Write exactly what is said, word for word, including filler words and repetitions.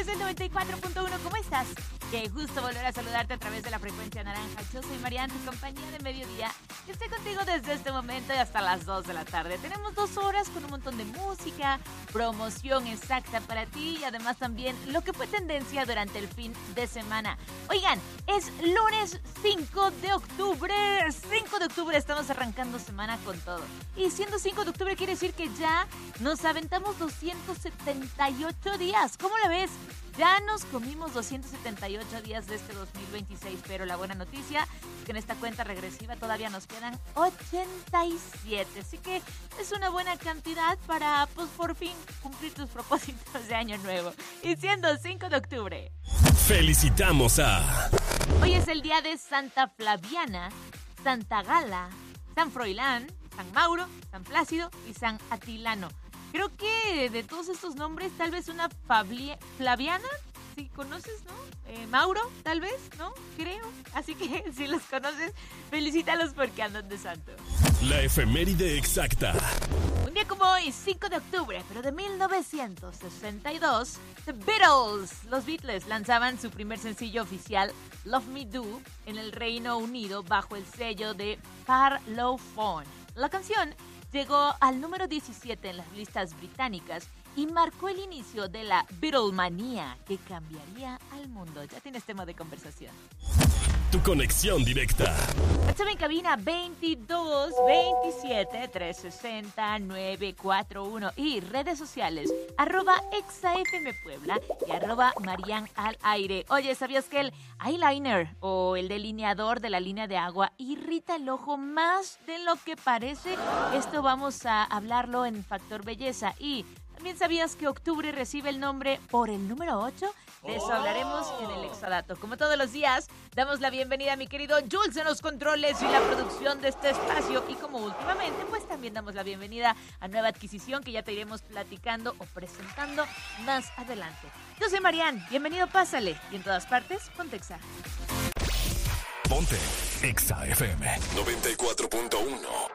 es el noventa y cuatro punto uno. ¿Cómo estás? Qué gusto volver a saludarte a través de la frecuencia naranja. Yo soy Mariana, tu compañía de mediodía. Estoy contigo desde este momento y hasta las dos de la tarde. Tenemos dos horas con un montón de música, promoción exacta para ti y además también lo que fue tendencia durante el fin de semana. Oigan, es lunes cinco de octubre. cinco de octubre, estamos arrancando semana con todo. Y siendo cinco de octubre quiere decir que ya nos aventamos doscientos setenta y ocho días. ¿Cómo la ves? Ya nos comimos doscientos setenta y ocho días de este dos mil veintiséis, pero la buena noticia es que en esta cuenta regresiva todavía nos quedan ochenta y siete. Así que es una buena cantidad para, pues, por fin cumplir tus propósitos de año nuevo. Y siendo cinco de octubre. Felicitamos a... Hoy es el día de Santa Flaviana, Santa Gala, San Froilán, San Mauro, San Plácido y San Atilano. Creo que de todos estos nombres, tal vez una Fabli- Flaviana, si conoces, ¿no? Eh, Mauro, tal vez, ¿no? Creo. Así que si los conoces, felicítalos porque andan de santo. La efeméride exacta. Un día como hoy, cinco de octubre, pero de mil novecientos sesenta y dos, The Beatles, los Beatles, lanzaban su primer sencillo oficial, Love Me Do, en el Reino Unido bajo el sello de Parlophone. La canción llegó al número diecisiete en las listas británicas y marcó el inicio de la Beatlemanía que cambiaría al mundo. Ya tienes tema de conversación. Tu conexión directa. WhatsApp en cabina veintidós veintisiete trescientos sesenta nueve cuarenta y uno y redes sociales arroba exafm Puebla y arroba Marian al aire. Oye, ¿sabías que el eyeliner o el delineador de la línea de agua irrita el ojo más de lo que parece? Esto vamos a hablarlo en Factor Belleza. Y ¿también sabías que octubre recibe el nombre por el número ocho? De eso hablaremos en el Exadato. Como todos los días, damos la bienvenida a mi querido Jules en los controles y la producción de este espacio. Y como últimamente, pues también damos la bienvenida a nueva adquisición que ya te iremos platicando o presentando más adelante. Yo soy Marian, bienvenido, pásale. Y en todas partes, ponte Exa. Ponte Exa F M noventa y cuatro punto uno.